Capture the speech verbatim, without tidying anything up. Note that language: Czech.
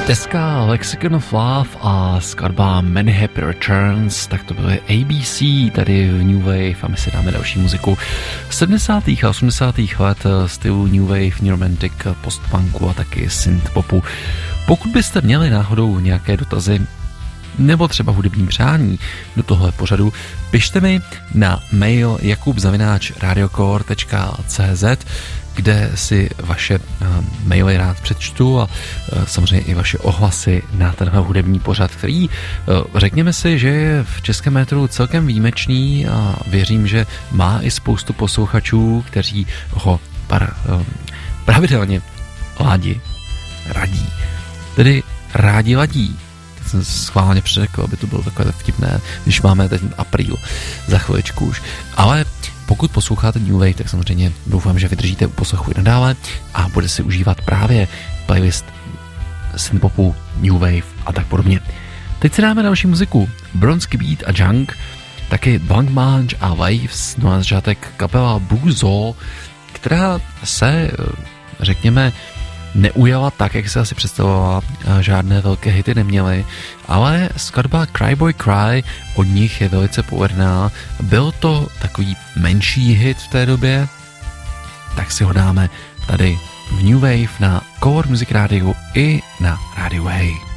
Deska Lexicon of Love a skladba Many Happy Returns, tak to byly A B C tady v New Wave a my si dáme další muziku sedmdesátých a osmdesátých let stylu New Wave, New Romantic, postpunku a taky synthpopu. Pokud byste měli náhodou nějaké dotazy nebo třeba hudební přání do tohle pořadu, pište mi na mail jakub zavináč radiocore tečka cé zet, kde si vaše uh, maily rád přečtu a uh, samozřejmě i vaše ohlasy na tenhle hudební pořad, který, uh, řekněme si, že je v českém metru celkem výjimečný a věřím, že má i spoustu posluchačů, kteří ho par, uh, pravidelně ládi, radí. Tedy rádi ladí. Teď jsem schválně přeřekl, aby to bylo takové vtipné, když máme ten apríl za chviličku už. Ale pokud posloucháte New Wave, tak samozřejmě doufám, že vydržíte u poslechu i nadále a bude si užívat právě playlist synthpopu, New Wave a tak podobně. Teď si dáme další muziku. Bronský Beat a Junk, taky Blancmange a Waves, no a začátek kapela Buzo, která se, řekněme, neujala tak, jak se asi představovala, žádné velké hity neměly, ale skladba Cry Boy Cry od nich je velice povedená. Byl to takový menší hit v té době, tak si ho dáme tady v New Wave na Core Music Radio i na Radio Hey.